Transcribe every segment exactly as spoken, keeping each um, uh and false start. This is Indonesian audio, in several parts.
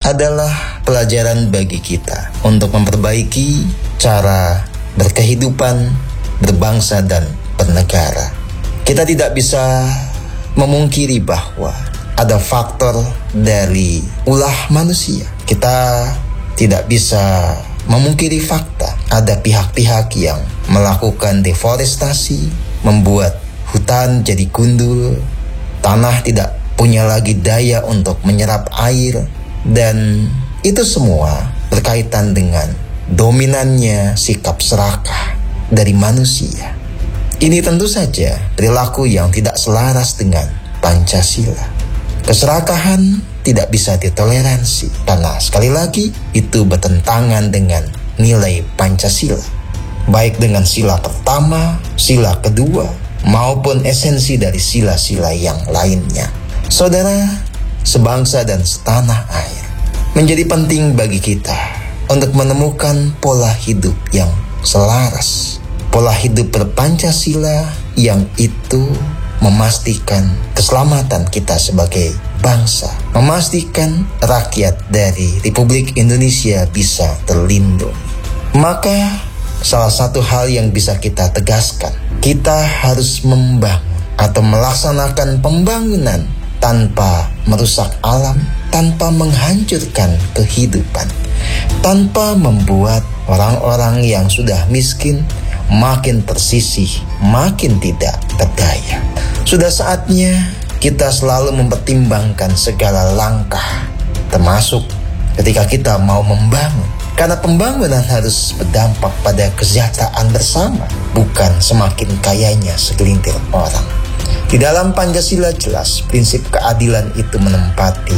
adalah pelajaran bagi kita untuk memperbaiki cara berkehidupan, berbangsa dan bernegara. Kita tidak bisa memungkiri bahwa ada faktor dari ulah manusia. Kita tidak bisa memungkiri fakta ada pihak-pihak yang melakukan deforestasi, membuat hutan jadi gundul, tanah tidak punya lagi daya untuk menyerap air, dan itu semua berkaitan dengan dominannya sikap serakah dari manusia. Ini tentu saja perilaku yang tidak selaras dengan Pancasila. Keserakahan tidak bisa ditoleransi karena sekali lagi itu bertentangan dengan nilai Pancasila, baik dengan sila pertama, sila kedua, maupun esensi dari sila-sila yang lainnya. Saudara, sebangsa dan setanah air, menjadi penting bagi kita untuk menemukan pola hidup yang selaras, pola hidup berpancasila yang itu memastikan keselamatan kita sebagai bangsa, memastikan rakyat dari Republik Indonesia bisa terlindungi. Maka salah satu hal yang bisa kita tegaskan, kita harus membangun atau melaksanakan pembangunan tanpa merusak alam, tanpa menghancurkan kehidupan, tanpa membuat orang-orang yang sudah miskin makin tersisih, makin tidak berdaya. Sudah saatnya kita selalu mempertimbangkan segala langkah, termasuk ketika kita mau membangun. Karena pembangunan harus berdampak pada kesejahteraan bersama, bukan semakin kayanya segelintir orang. Di dalam Pancasila jelas prinsip keadilan itu menempati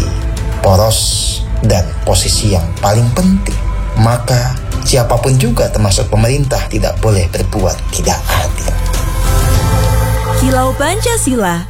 poros dan posisi yang paling penting. Maka siapapun juga termasuk pemerintah tidak boleh berbuat tidak adil. Kilau Pancasila.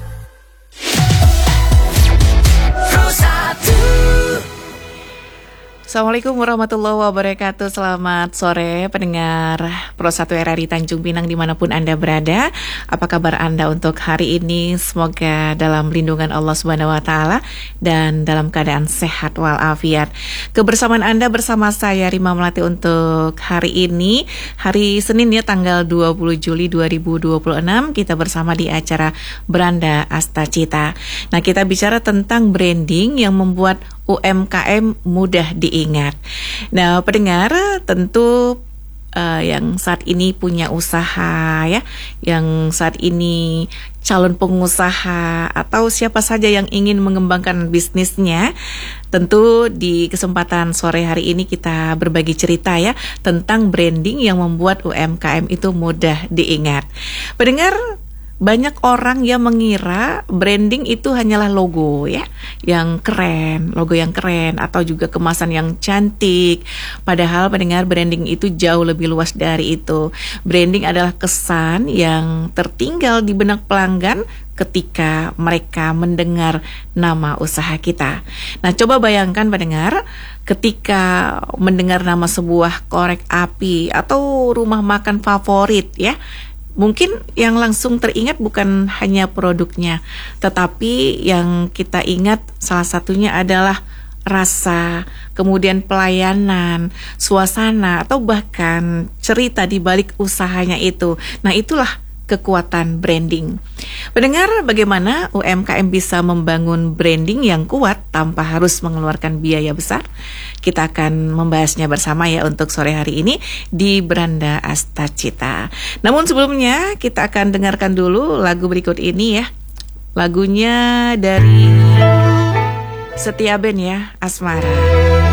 Assalamualaikum warahmatullahi wabarakatuh. Selamat sore pendengar Pro satu R R I Tanjung Pinang dimanapun Anda berada. Apa kabar Anda untuk hari ini? Semoga dalam lindungan Allah Subhanahu Wa Taala dan dalam keadaan sehat walafiat. Kebersamaan Anda bersama saya Rima Melati untuk hari ini, hari Senin ya, tanggal dua puluh Juli dua ribu dua puluh enam. Kita bersama di acara Beranda Astacita. Nah, kita bicara tentang branding yang membuat U M K M mudah diingat. Nah, pendengar, tentu uh, yang saat ini punya usaha ya, yang saat ini calon pengusaha atau siapa saja yang ingin mengembangkan bisnisnya, tentu di kesempatan sore hari ini kita berbagi cerita ya tentang branding yang membuat U M K M itu mudah diingat. Pendengar, banyak orang yang mengira branding itu hanyalah logo ya, yang keren, logo yang keren atau juga kemasan yang cantik. Padahal pendengar, branding itu jauh lebih luas dari itu. Branding adalah kesan yang tertinggal di benak pelanggan ketika mereka mendengar nama usaha kita. Nah, coba bayangkan pendengar, ketika mendengar nama sebuah korek api atau rumah makan favorit ya, mungkin yang langsung teringat bukan hanya produknya, tetapi yang kita ingat salah satunya adalah rasa, kemudian pelayanan, suasana, atau bahkan cerita di balik usahanya itu. Nah, itulah kekuatan branding. Pendengar, bagaimana U M K M bisa membangun branding yang kuat tanpa harus mengeluarkan biaya besar? Kita akan membahasnya bersama ya untuk sore hari ini di Beranda Astacita. Namun sebelumnya kita akan dengarkan dulu lagu berikut ini ya. Lagunya dari Setia Band ya, Asmara.